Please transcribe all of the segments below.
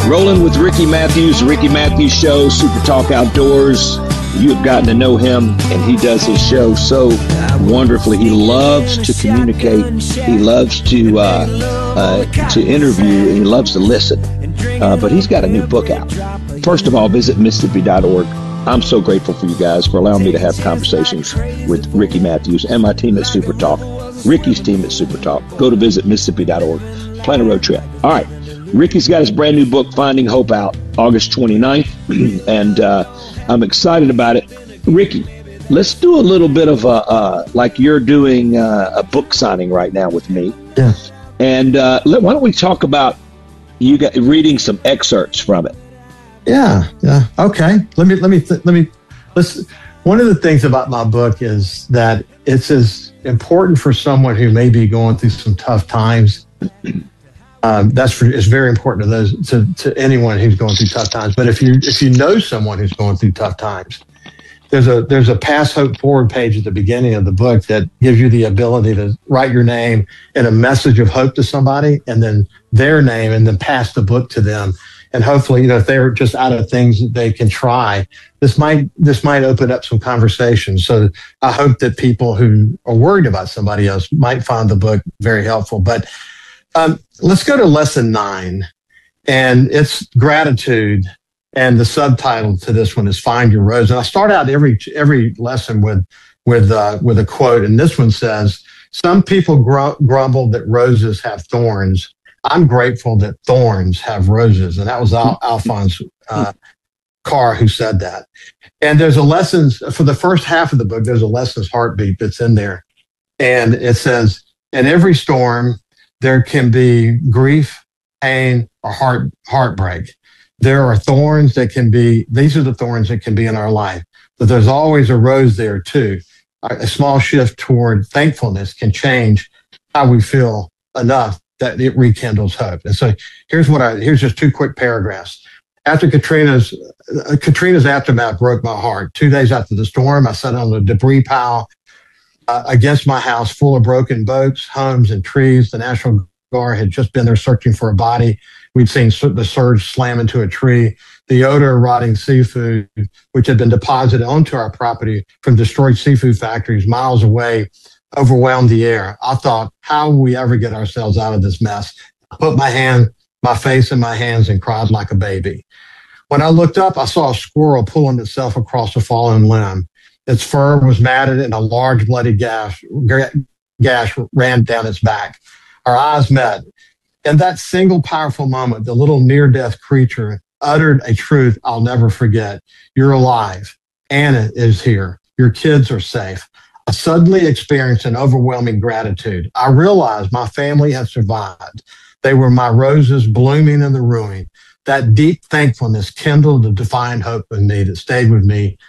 Rolling with Ricky Matthews, Ricky Matthews Show, Super Talk Outdoors. You've gotten to know him, and he does his show so wonderfully. He loves to communicate. He loves to interview, and he loves to listen. But he's got a new book out. First of all, visit Mississippi.org. I'm so grateful for you guys for allowing me to have conversations with Ricky Matthews and my team at Super Talk, Ricky's team at Super Talk. Go to visit Mississippi.org. Plan a road trip. All right. Ricky's got his brand new book, Finding Hope, out August 29th, and I'm excited about it. Ricky, let's do a little bit of like you're doing a book signing right now with me. Yeah. And why don't we talk about you reading some excerpts from it? Yeah. Okay. Let's. One of the things about my book is that it's as important for someone who may be going through some tough times. It's very important to those to anyone who's going through tough times. But if you know someone who's going through tough times, there's a Pass Hope Forward page at the beginning of the book that gives you the ability to write your name and a message of hope to somebody, and then their name, and then pass the book to them. And hopefully, if they're just out of things that they can try, this might open up some conversations. So I hope that people who are worried about somebody else might find the book very helpful. But let's go to lesson 9, and it's gratitude. And the subtitle to this one is "Find Your Rose." And I start out every lesson with a quote, and this one says, "Some people grumble that roses have thorns. I'm grateful that thorns have roses." And that was Alphonse Carr who said that. And there's a lessons for the first half of the book. There's a lessons heartbeat that's in there, and it says, "In every storm, there can be grief, pain, or heartbreak. There are thorns that can be, these are the thorns that can be in our life, but there's always a rose there too. A small shift toward thankfulness can change how we feel enough that it rekindles hope." And so here's just 2 quick paragraphs. After Katrina's aftermath broke my heart. 2 days after the storm, I sat on a debris pile against my house full of broken boats, homes, and trees. The National Guard had just been there searching for a body. We'd seen the surge slam into a tree. The odor of rotting seafood, which had been deposited onto our property from destroyed seafood factories miles away, overwhelmed the air. I thought, how will we ever get ourselves out of this mess? I put my face in my hands and cried like a baby. When I looked up, I saw a squirrel pulling itself across a fallen limb. Its fur was matted and a large bloody gash ran down its back. Our eyes met. In that single powerful moment, the little near-death creature uttered a truth I'll never forget. You're alive. Anna is here. Your kids are safe. I suddenly experienced an overwhelming gratitude. I realized my family had survived. They were my roses blooming in the ruin. That deep thankfulness kindled a defiant hope in me that stayed with me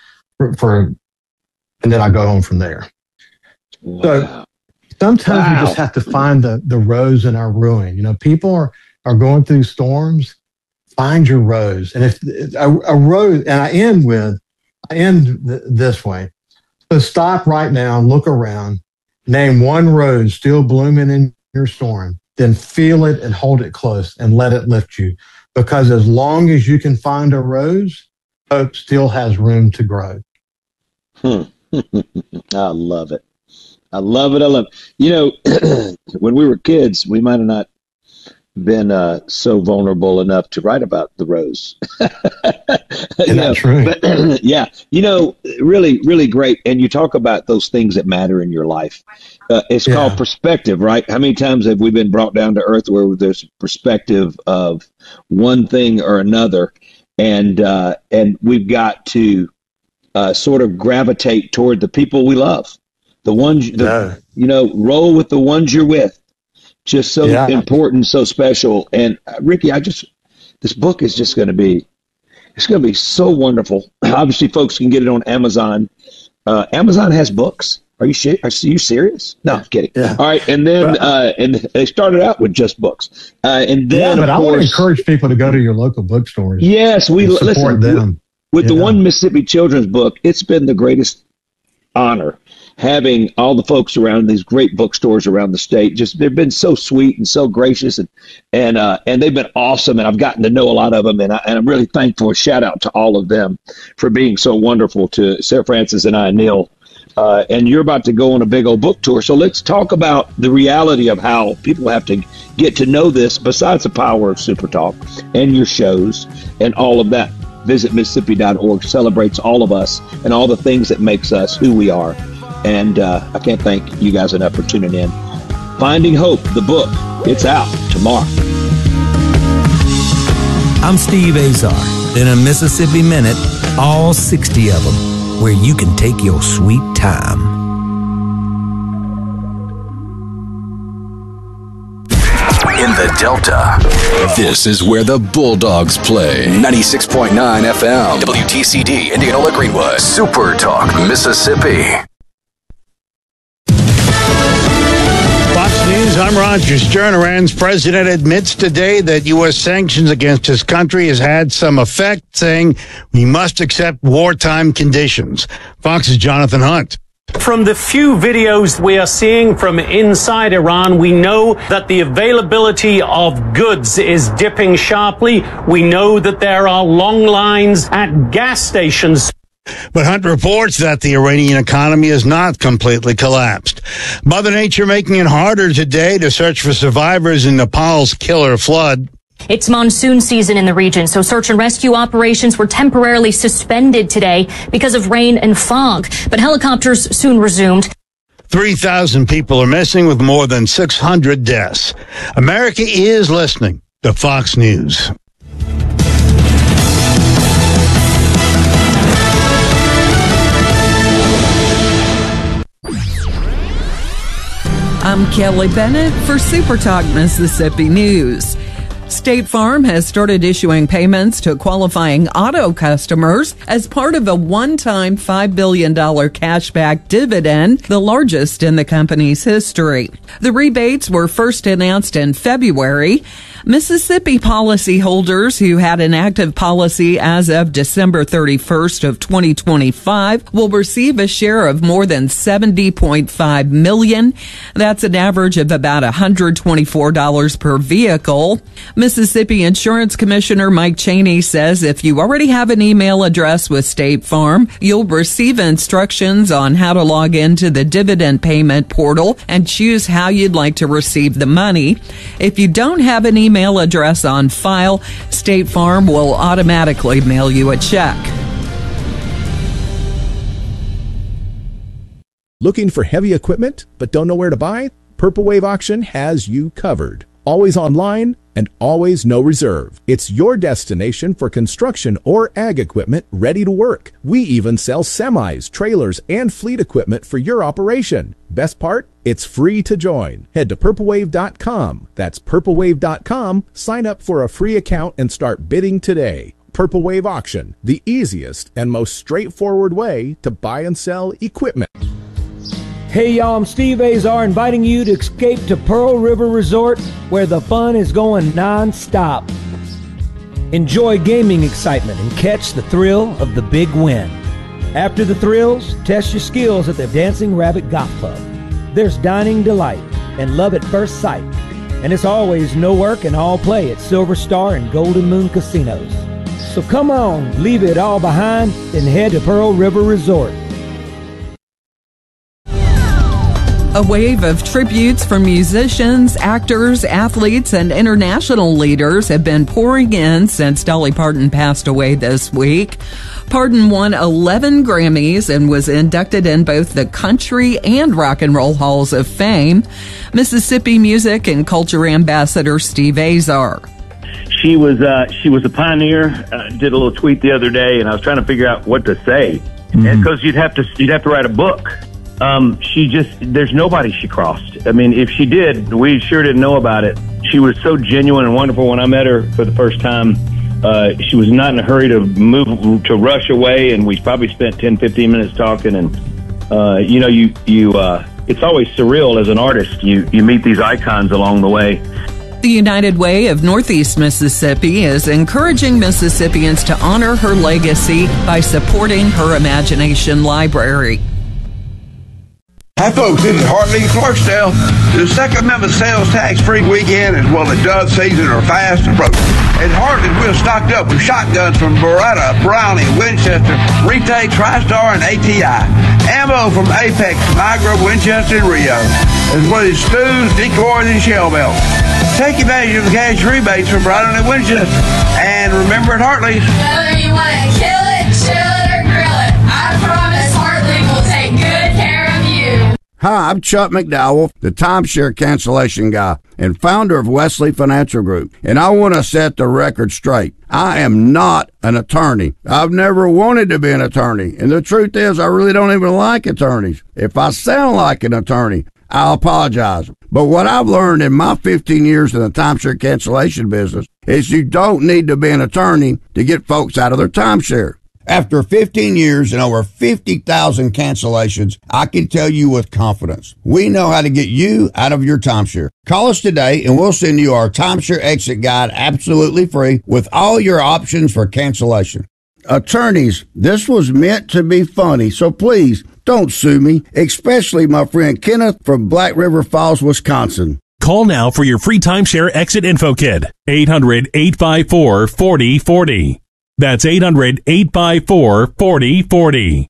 and then I go home from there. Wow. So sometimes we just have to find the rose in our ruin. People are going through storms. Find your rose. And if a rose, and I end this way. So stop right now, look around, name one rose still blooming in your storm, then feel it and hold it close and let it lift you. Because as long as you can find a rose, hope still has room to grow. I love it. I love it. When we were kids, we might have not been so vulnerable enough to write about the rose. Isn't that true? But yeah, really, really great. And you talk about those things that matter in your life. It's called perspective, right? How many times have we been brought down to earth where there's perspective of one thing or another, and we've got to sort of gravitate toward the people we love, the ones, roll with the ones you're with. Just so important, so special. And Ricky, this book is just going to be, it's going to be so wonderful. Obviously, folks can get it on Amazon. Amazon has books. Are you serious? No, I'm kidding. Yeah. All right, and then and they started out with just books, and then but I want to encourage people to go to your local bookstores. Yes, we support them with the One Mississippi Children's Book. It's been the greatest honor having all the folks around these great bookstores around the state. Just they've been so sweet and so gracious, and they've been awesome. And I've gotten to know a lot of them, and I'm really thankful. Shout out to all of them for being so wonderful to Sarah Francis and I, Neil. And you're about to go on a big old book tour. So let's talk about the reality of how people have to get to know this besides the power of Super Talk and your shows and all of that. Visit Mississippi.org, celebrates all of us and all the things that makes us who we are. And I can't thank you guys enough for tuning in. Finding Hope, the book, it's out tomorrow. I'm Steve Azar. In a Mississippi Minute, all 60 of them, where you can take your sweet time. In the Delta, this is where the Bulldogs play. 96.9 FM, WTCD, Indianola Greenwood, Super Talk, Mississippi. Fox News, I'm Roger Stern. Iran's president admits today that U.S. sanctions against his country has had some effect, saying we must accept wartime conditions. Fox's Jonathan Hunt. From the few videos we are seeing from inside Iran, we know that the availability of goods is dipping sharply. We know that there are long lines at gas stations. But Hunt reports that the Iranian economy has not completely collapsed. Mother Nature making it harder today to search for survivors in Nepal's killer flood. It's monsoon season in the region, so search and rescue operations were temporarily suspended today because of rain and fog. But helicopters soon resumed. 3,000 people are missing with more than 600 deaths. America is listening to Fox News. I'm Kelly Bennett for Super Talk Mississippi News. State Farm has started issuing payments to qualifying auto customers as part of a one-time $5 billion cashback dividend, the largest in the company's history. The rebates were first announced in February. Mississippi policyholders who had an active policy as of December 31st of 2025 will receive a share of more than $70.5 million. That's an average of about $124 per vehicle. Mississippi Insurance Commissioner Mike Chaney says if you already have an email address with State Farm, you'll receive instructions on how to log into the dividend payment portal and choose how you'd like to receive the money. If you don't have an email address on file, State Farm will automatically mail you a check. Looking for heavy equipment but don't know where to buy? Purple Wave Auction has you covered. Always online and always no reserve. It's your destination for construction or ag equipment ready to work. We even sell semis, trailers, and fleet equipment for your operation. Best part? It's free to join. Head to purplewave.com. That's purplewave.com. Sign up for a free account and start bidding today. Purple Wave Auction, the easiest and most straightforward way to buy and sell equipment. Hey y'all, I'm Steve Azar, inviting you to escape to Pearl River Resort, where the fun is going non-stop. Enjoy gaming excitement and catch the thrill of the big win. After the thrills, test your skills at the Dancing Rabbit Golf Club. There's dining delight and love at first sight. And it's always no work and all play at Silver Star and Golden Moon Casinos. So come on, leave it all behind and head to Pearl River Resort. A wave of tributes from musicians, actors, athletes, and international leaders have been pouring in since Dolly Parton passed away this week. Parton won 11 Grammys and was inducted in both the Country and Rock and Roll Halls of Fame. Mississippi Music and Culture Ambassador Steve Azar. She was a pioneer. Did a little tweet the other day, and I was trying to figure out what to say, because you'd have to write a book. There's nobody she crossed. I mean, if she did, we sure didn't know about it. She was so genuine and wonderful. When I met her for the first time, she was not in a hurry to rush away, and we probably spent 10, 15 minutes talking. And, it's always surreal as an artist. You meet these icons along the way. The United Way of Northeast Mississippi is encouraging Mississippians to honor her legacy by supporting her Imagination Library. Hi, folks. This is Hartley Clarksdale. The Second Amendment sales tax-free weekend, as well as dove season, are fast approaching. At Hartley, we're stocked up with shotguns from Beretta, Browning, Winchester, Retake, TriStar, and ATI. Ammo from Apex, Niagara, Winchester, and Rio, as well as stews, decoys, and shell belts. Take advantage of the cash rebates from Browning and Winchester. And remember at Hartley's, whether you want to kill it, chill it, or grill it, I promise Hartley will take good care of you. Hi, I'm Chuck McDowell, the timeshare cancellation guy and founder of Wesley Financial Group, and I want to set the record straight. I am not an attorney. I've never wanted to be an attorney, and the truth is I really don't even like attorneys. If I sound like an attorney, I'll apologize. But what I've learned in my 15 years in the timeshare cancellation business is you don't need to be an attorney to get folks out of their timeshare. After 15 years and over 50,000 cancellations, I can tell you with confidence, we know how to get you out of your timeshare. Call us today and we'll send you our timeshare exit guide absolutely free with all your options for cancellation. Attorneys, this was meant to be funny, so please don't sue me, especially my friend Kenneth from Black River Falls, Wisconsin. Call now for your free timeshare exit info kit. 800-854-4040. That's 800-854-4040.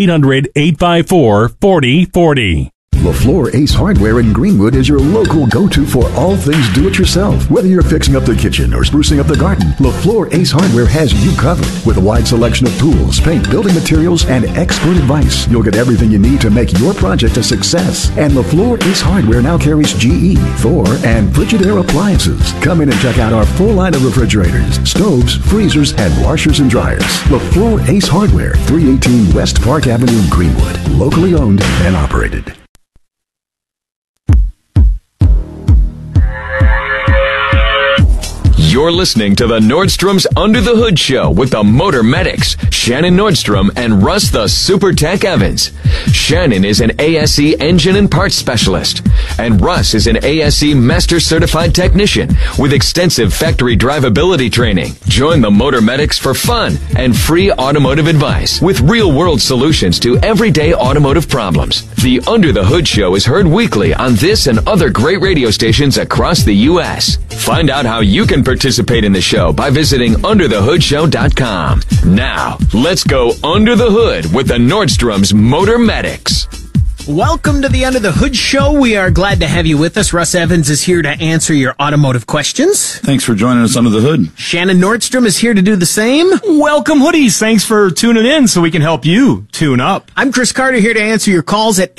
800-854-4040. LaFleur Ace Hardware in Greenwood is your local go-to for all things do-it-yourself. Whether you're fixing up the kitchen or sprucing up the garden, LaFleur Ace Hardware has you covered. With a wide selection of tools, paint, building materials, and expert advice, you'll get everything you need to make your project a success. And LaFleur Ace Hardware now carries GE, Thor, and Frigidaire appliances. Come in and check out our full line of refrigerators, stoves, freezers, and washers and dryers. LaFleur Ace Hardware, 318 West Park Avenue, Greenwood. Locally owned and operated. You're listening to the Nordstrom's Under the Hood Show with the Motor Medics, Shannon Nordstrom and Russ the Super Tech Evans. Shannon is an ASE engine and parts specialist, and Russ is an ASE Master Certified Technician with extensive factory drivability training. Join the Motor Medics for fun and free automotive advice with real-world solutions to everyday automotive problems. The Under the Hood Show is heard weekly on this and other great radio stations across the U.S. Find out how you can participate in the show by visiting underthehoodshow.com. Now, let's go under the hood with the Nordstrom's Motor Medics. Welcome to the Under the Hood Show. We are glad to have you with us. Russ Evans is here to answer your automotive questions. Thanks for joining us under the hood. Shannon Nordstrom is here to do the same. Welcome, hoodies. Thanks for tuning in so we can help you tune up. I'm Chris Carter here to answer your calls at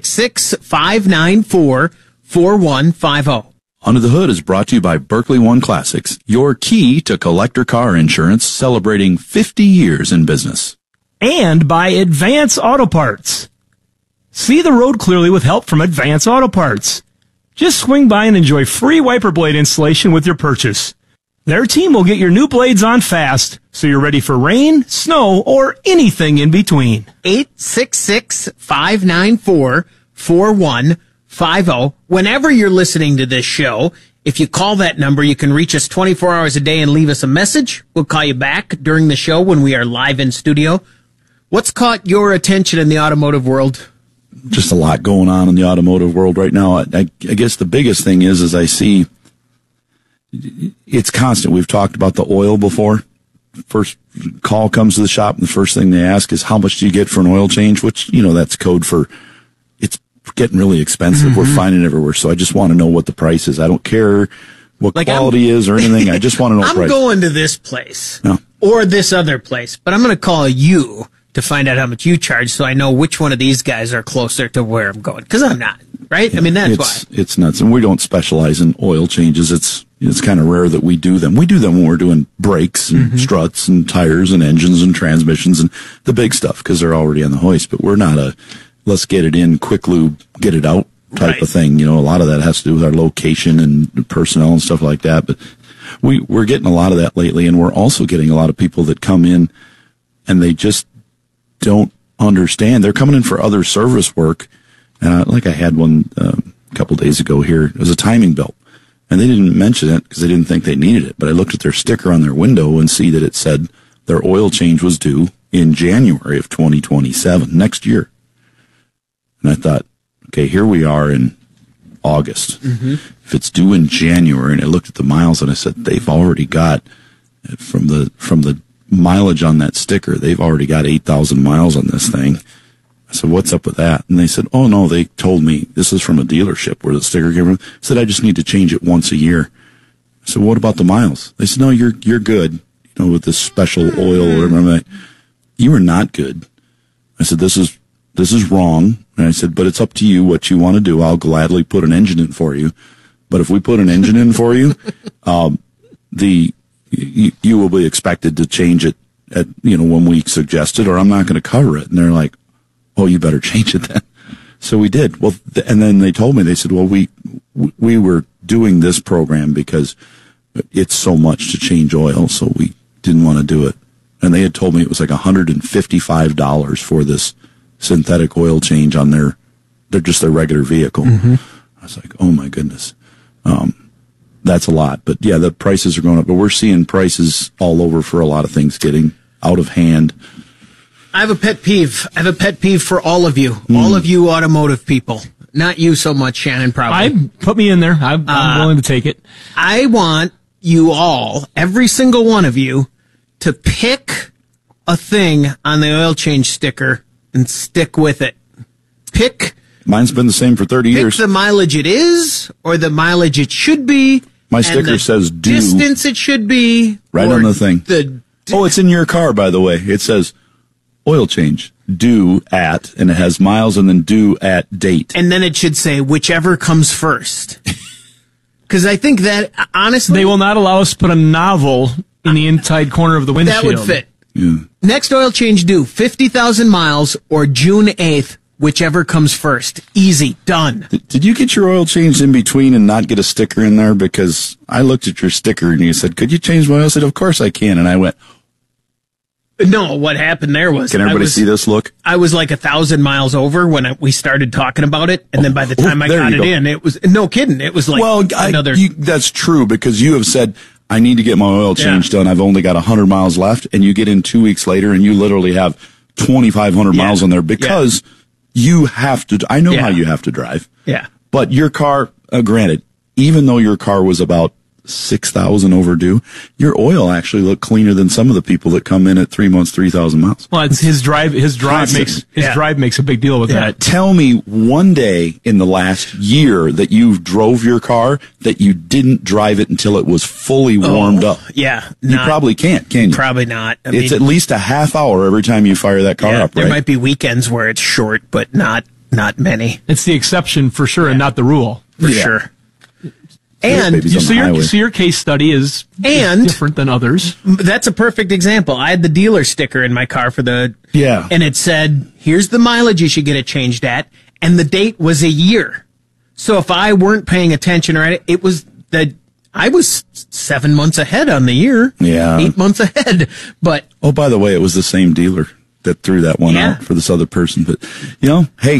866-594-4150. Under the Hood is brought to you by Berkeley One Classics, your key to collector car insurance, celebrating 50 years in business. And by Advance Auto Parts. See the road clearly with help from Advance Auto Parts. Just swing by and enjoy free wiper blade installation with your purchase. Their team will get your new blades on fast, so you're ready for rain, snow, or anything in between. 866-594-4150. Whenever you're listening to this show, if you call that number, you can reach us 24 hours a day and leave us a message. We'll call you back during the show when we are live in studio. What's caught your attention in the automotive world? Just a lot going on in the automotive world right now. I guess the biggest thing is I see it's constant. We've talked about the oil before. First call comes to the shop, and the first thing they ask is, how much do you get for an oil change? Which, that's code for it's getting really expensive. Mm-hmm. We're finding it everywhere. So I just want to know what the price is. I don't care what quality is or anything. I just want to know I'm price. Going to this place or this other place, but I'm going to call you to find out how much you charge so I know which one of these guys are closer to where I'm going. Because I'm not, right? Yeah, I mean, that's why. It's nuts. And we don't specialize in oil changes. It's kind of rare that we do them. We do them when we're doing brakes and struts and tires and engines and transmissions and the big stuff because they're already on the hoist. But we're not a let's get it in, quick lube, get it out type of thing. A lot of that has to do with our location and personnel and stuff like that. But we're getting a lot of that lately. And we're also getting a lot of people that come in and they just don't understand. They're coming in for other service work. Like I had one a couple days ago here. It was a timing belt. And they didn't mention it because they didn't think they needed it. But I looked at their sticker on their window and see that it said their oil change was due in January of 2027, next year. And I thought, okay, here we are in August. Mm-hmm. If it's due in January, and I looked at the miles and I said, they've already got, from the mileage on that sticker, they've already got 8,000 miles on this thing. I said, what's up with that? And they said, oh no, they told me this is from a dealership where the sticker came from. I said, I just need to change it once a year. I said, what about the miles? They said, no, you're good. With this special oil or whatever. I'm like, you are not good. I said, this is wrong. And I said, but it's up to you what you want to do. I'll gladly put an engine in for you. But if we put an engine in for you, you will be expected to change it at, when we suggest it, or I'm not going to cover it. And they're like, oh, you better change it then. So we did. Well, and then they told me, they said, well, we were doing this program because it's so much to change oil, so we didn't want to do it. And they had told me it was like $155 for this synthetic oil change on their regular vehicle. Mm-hmm. I was like, oh my goodness. That's a lot. But yeah, the prices are going up, but we're seeing prices all over for a lot of things getting out of hand. I have a pet peeve. I have a pet peeve for all of you. All of you automotive people. Not you so much, Shannon, probably. Put me in there. I'm willing to take it. I want you all, every single one of you, to pick a thing on the oil change sticker and stick with it. Mine's been the same for 30 years. Pick the mileage it is, or the mileage it should be. My sticker says due. Distance it should be. Right on the thing. It's in your car, by the way. It says oil change, due at, and it has miles and then due at date. And then it should say whichever comes first. Because I think that, honestly... They will not allow us to put a novel in the inside corner of the windshield. That would fit. Yeah. Next oil change due, 50,000 miles or June 8th, whichever comes first. Easy. Done. Did you get your oil changed in between and not get a sticker in there? Because I looked at your sticker and you said, could you change my oil? I said, of course I can. And I went... No, what happened there was... Can everybody see this look? I was like 1,000 miles over when we started talking about it, and then by the time I got it in, it was... No kidding, it was like another... that's true, because you have said, I need to get my oil change done. I've only got 100 miles left, and you get in 2 weeks later, and you literally have 2,500 miles on there, because you have to... I know how you have to drive. Yeah. But your car, granted, even though your car was about 6,000 overdue, your oil actually looked cleaner than some of the people that come in at 3 months, 3,000 miles. Well, it's his drive makes a big deal with that. Tell me one day in the last year that you drove your car that you didn't drive it until it was fully warmed up. Yeah. You probably can't, can you? Probably not. It's at least a half hour every time you fire that car up, right? There might be weekends where it's short, but not many. It's the exception for sure and not the rule. For sure. And so your case study is different than others. That's a perfect example. I had the dealer sticker in my car and it said, here's the mileage you should get it changed at, and the date was a year. So if I weren't paying attention, it was I was 7 months ahead on the year. Yeah. 8 months ahead. But by the way, it was the same dealer that threw that one out for this other person. But hey,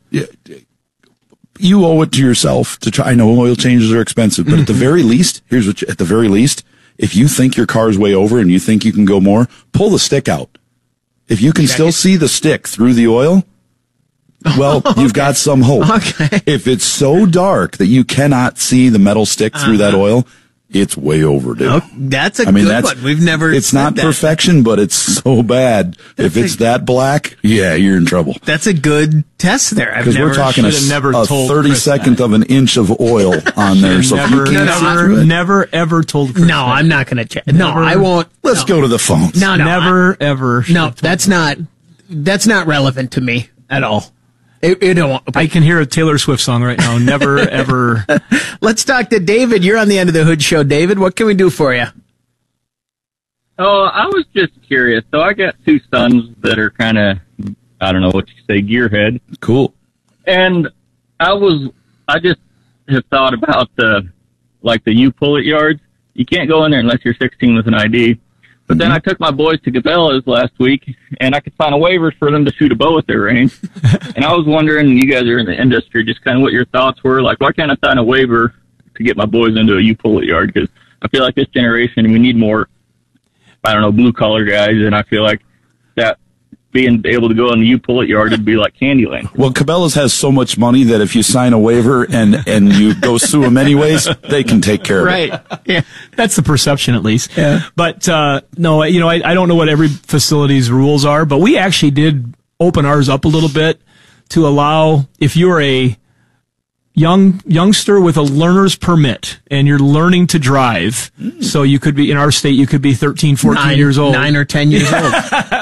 you owe it to yourself to try. I know oil changes are expensive, but at the very least, if you think your car's way over and you think you can go more, pull the stick out. If you can still see the stick through the oil, well, you've got some hope. Okay. If it's so dark that you cannot see the metal stick through that oil, it's way overdue. Oh, that's a good one. We've never. It's not perfection, but it's so bad. If it's that black, you're in trouble. That's a good test there. Because we're talking a 32nd of an inch of oil on there. So never ever told Chris. No, I'm not going to check. No, I won't. Let's go to the phones. No, never ever. No, that's not relevant to me at all. I can hear a Taylor Swift song right now. Never, ever. Let's talk to David. You're on the End of the Hood show. David, what can we do for you? Oh, I was just curious. So I got two sons that are kind of, I don't know what you say, gearhead. Cool. And I just have thought about the U-Pull-It yards. You can't go in there unless you're 16 with an ID. But then I took my boys to Cabela's last week, and I could find a waiver for them to shoot a bow at their range. And I was wondering, you guys are in the industry, just kind of what your thoughts were. Like, why can't I sign a waiver to get my boys into a U-Pull-It yard? Because I feel like this generation, we need more, blue-collar guys, and I feel like that being able to go in the You Pull It yard would be like Candyland. Well, Cabela's has so much money that if you sign a waiver and you go sue them anyways, they can take care of it. Right. Yeah. That's the perception, at least. Yeah. But no, I don't know what every facility's rules are, but we actually did open ours up a little bit to allow, if you're a youngster with a learner's permit and you're learning to drive, so you could be, in our state, you could be 13, 14 years old. 9 or 10 years old.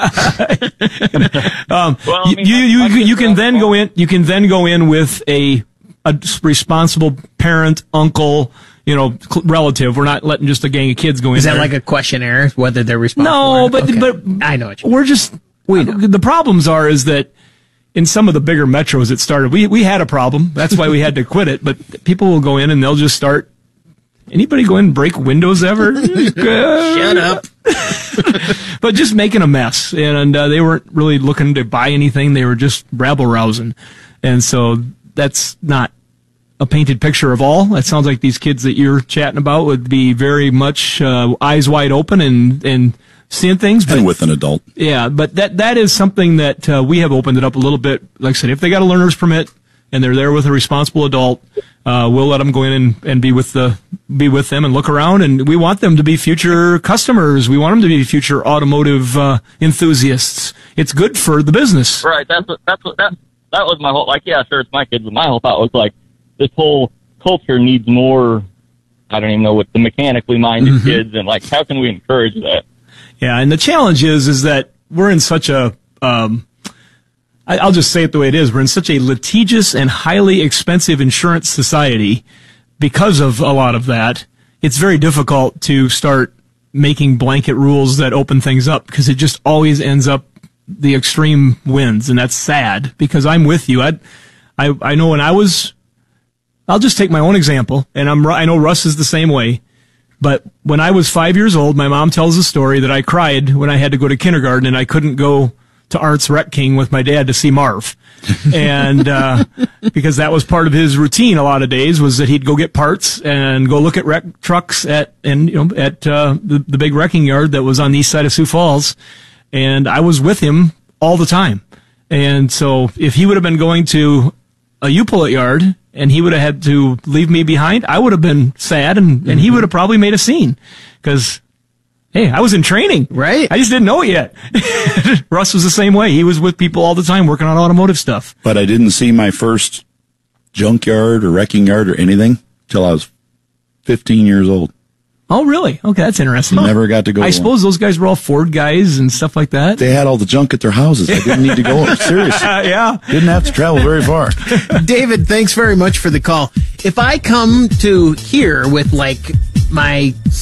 You can then go in. You can then go in with a responsible parent, uncle, relative. We're not letting just a gang of kids go in. Is that there. like a questionnaire, whether they're responsible? No, but I know what you we're just the problems is that in some of the bigger metros it started. We had a problem. That's why we had to quit it. But people will go in and they'll just start. Anybody go in and break windows ever? Shut up. But just making a mess, and they weren't really looking to buy anything. They were just rabble rousing, and so that's not a painted picture of all. That sounds like these kids that you're chatting about would be very much eyes wide open and seeing things. But, and with an adult. Yeah, but that is something that we have opened it up a little bit. Like I said, if they got a learner's permit and they're there with a responsible adult, we'll let them go in and be with them and look around. And we want them to be future customers. We want them to be future automotive enthusiasts. It's good for the business. Right. That was my whole, yeah, sure, it's my kids, but my whole thought was like, this whole culture needs more, I don't even know what the mechanically minded kids, and like, how can we encourage that? Yeah, and the challenge is that we're in such a, I'll just say it the way it is, we're in such a litigious and highly expensive insurance society because of a lot of that. It's very difficult to start making blanket rules that open things up because it just always ends up the extreme wins, and that's sad because I'm with you. I know when I'll just take my own example, and I know Russ is the same way. But when I was 5 years old, my mom tells a story that I cried when I had to go to kindergarten and I couldn't go to Arts Rec King with my dad to see Marv. And, because that was part of his routine a lot of days was that he'd go get parts and go look at wreck trucks at the big wrecking yard that was on the east side of Sioux Falls. And I was with him all the time. And so if he would have been going to a You Pull It yard and he would have had to leave me behind, I would have been sad and he would have probably made a scene because, hey, I was in training. Right. I just didn't know it yet. Russ was the same way. He was with people all the time working on automotive stuff. But I didn't see my first junkyard or wrecking yard or anything till I was 15 years old. Oh, really? Okay, that's interesting. Never got to go. I suppose those guys were all Ford guys and stuff like that. They had all the junk at their houses. I didn't need to go. Seriously. Yeah. Didn't have to travel very far. David, thanks very much for the call. If I come to here with like my